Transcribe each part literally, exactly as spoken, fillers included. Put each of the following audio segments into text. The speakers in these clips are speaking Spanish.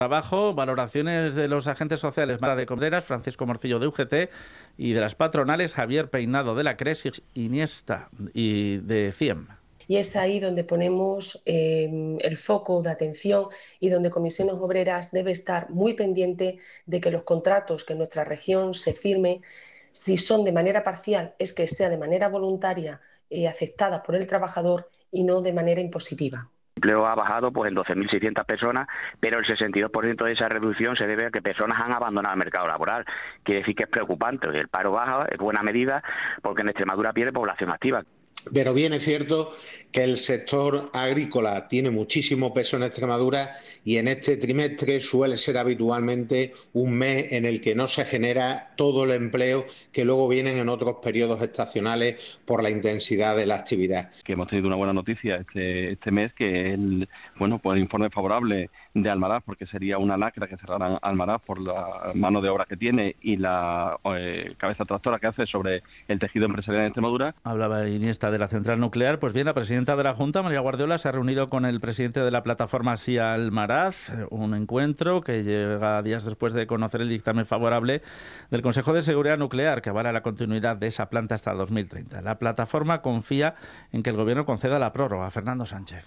Trabajo, valoraciones de los agentes sociales Mara de Contreras, Francisco Morcillo de U G T y de las patronales Javier Peinado de la CRES y Iniesta y de C I E M. Y es ahí donde ponemos eh, el foco de atención y donde Comisiones Obreras debe estar muy pendiente de que los contratos que en nuestra región se firmen, si son de manera parcial, es que sea de manera voluntaria y eh, aceptada por el trabajador y no de manera impositiva. El empleo ha bajado pues en doce mil seiscientas personas, pero el sesenta y dos por ciento de esa reducción se debe a que personas han abandonado el mercado laboral. Quiere decir que es preocupante, el paro baja, es buena medida, porque en Extremadura pierde población activa. Pero bien es cierto que el sector agrícola tiene muchísimo peso en Extremadura y en este trimestre suele ser habitualmente un mes en el que no se genera todo el empleo que luego vienen en otros periodos estacionales por la intensidad de la actividad. Que hemos tenido una buena noticia este, este mes, que el, bueno, pues el informe favorable de Almaraz, porque sería una lacra que cerraran Almaraz por la mano de obra que tiene y la eh, cabeza tractora que hace sobre el tejido empresarial en Extremadura. Hablaba Iniesta de la central nuclear. Pues bien, la presidenta de la Junta, María Guardiola, se ha reunido con el presidente de la plataforma SIA Almaraz, un encuentro que llega días después de conocer el dictamen favorable del Consejo de Seguridad Nuclear que avala la continuidad de esa planta hasta dos mil treinta. La plataforma confía en que el Gobierno conceda la prórroga. Fernando Sánchez.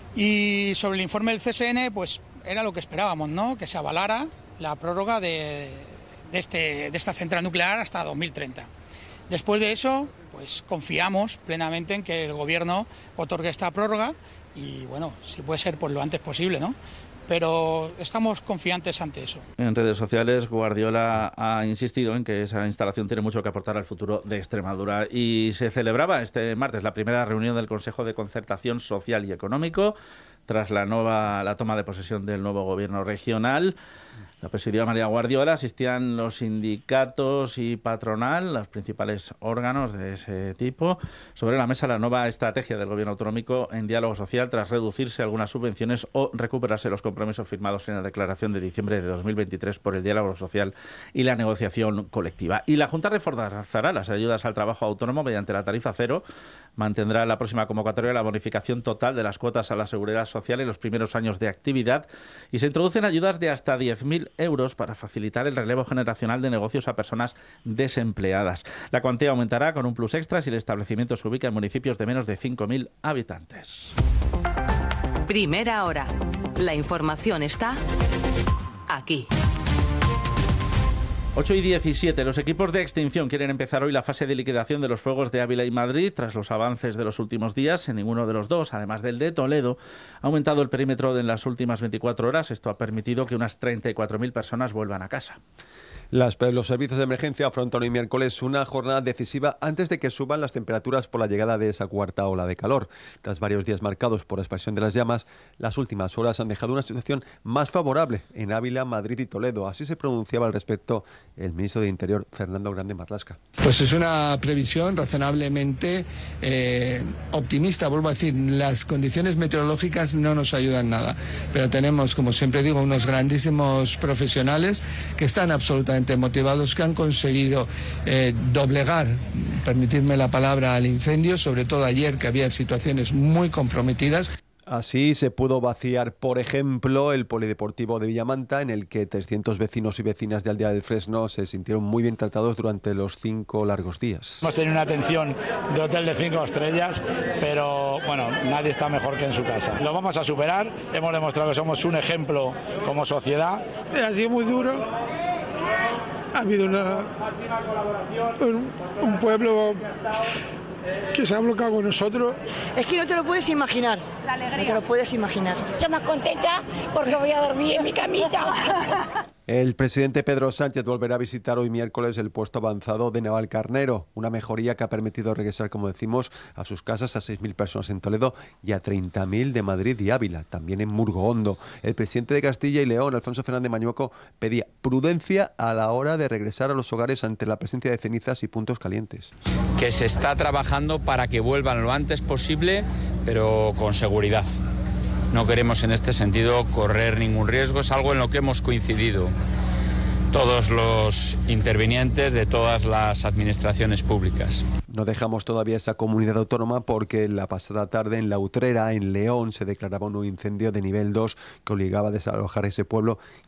Y sobre el informe del C S N, pues era lo que esperábamos, ¿no? Que se avalara la prórroga de, de, este, de esta central nuclear hasta dos mil treinta. Después de eso, pues confiamos plenamente en que el Gobierno otorgue esta prórroga y, bueno, si puede ser, pues lo antes posible, ¿no? Pero estamos confiantes ante eso. En redes sociales, Guardiola ha insistido en que esa instalación tiene mucho que aportar al futuro de Extremadura. Y se celebraba este martes la primera reunión del Consejo de Concertación Social y Económico tras la nueva la toma de posesión del nuevo gobierno regional. La presidía María Guardiola, asistían los sindicatos y patronal, los principales órganos de ese tipo. Sobre la mesa la nueva estrategia del gobierno autonómico en diálogo social tras reducirse algunas subvenciones o recuperarse los compromisos firmados en la declaración de diciembre de dos mil veintitrés por el diálogo social y la negociación colectiva. Y la Junta reforzará las ayudas al trabajo autónomo mediante la tarifa cero. Mantendrá en la próxima convocatoria la bonificación total de las cuotas a la seguridad social en los primeros años de actividad y se introducen ayudas de hasta diez mil euros para facilitar el relevo generacional de negocios a personas desempleadas. La cuantía aumentará con un plus extra si el establecimiento se ubica en municipios de menos de cinco mil habitantes. Primera hora. La información está aquí. ocho y diecisiete. Los equipos de extinción quieren empezar hoy la fase de liquidación de los fuegos de Ávila y Madrid. Tras los avances de los últimos días, en ninguno de los dos, además del de Toledo, ha aumentado el perímetro en las últimas veinticuatro horas. Esto ha permitido que unas treinta y cuatro mil personas vuelvan a casa. Las, los servicios de emergencia afrontan hoy miércoles una jornada decisiva antes de que suban las temperaturas por la llegada de esa cuarta ola de calor. Tras varios días marcados por la expansión de las llamas, las últimas horas han dejado una situación más favorable en Ávila, Madrid y Toledo. Así se pronunciaba al respecto el ministro de Interior, Fernando Grande Marlasca. Pues es una previsión razonablemente eh, optimista. Vuelvo a decir, las condiciones meteorológicas no nos ayudan nada, pero tenemos, como siempre digo, unos grandísimos profesionales que están absolutamente motivados, que han conseguido eh, doblegar, permitirme la palabra, al incendio, sobre todo ayer, que había situaciones muy comprometidas. Así se pudo vaciar, por ejemplo, el polideportivo de Villamanta, en el que trescientos vecinos y vecinas de Aldea del Fresno se sintieron muy bien tratados durante los cinco largos días. Hemos tenido una atención de hotel de cinco estrellas, pero bueno, nadie está mejor que en su casa. Lo vamos a superar, hemos demostrado que somos un ejemplo como sociedad. Ha sido muy duro. Ha habido una, un, un pueblo que se ha bloqueado con nosotros. Es que no te lo puedes imaginar. La alegría. No te lo puedes imaginar. Estoy más contenta porque voy a dormir en mi camita. El presidente Pedro Sánchez volverá a visitar hoy miércoles el puesto avanzado de Navalcarnero, una mejoría que ha permitido regresar, como decimos, a sus casas a seis mil personas en Toledo y a treinta mil de Madrid y Ávila, también en Murgohondo. El presidente de Castilla y León, Alfonso Fernández Mañueco, pedía prudencia a la hora de regresar a los hogares ante la presencia de cenizas y puntos calientes. Que se está trabajando para que vuelvan lo antes posible, pero con seguridad. No queremos en este sentido correr ningún riesgo, es algo en lo que hemos coincidido todos los intervinientes de todas las administraciones públicas. No dejamos todavía esa comunidad autónoma porque la pasada tarde en La Utrera, en León, se declaraba un nuevo incendio de nivel dos que obligaba a desalojar ese pueblo